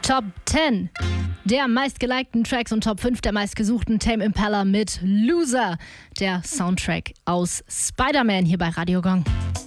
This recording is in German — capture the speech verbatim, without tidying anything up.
Top zehn der meistgelikten Tracks und Top fünf der meistgesuchten Tame Impala mit Loser, der Soundtrack aus Spider-Man hier bei Radio Gong.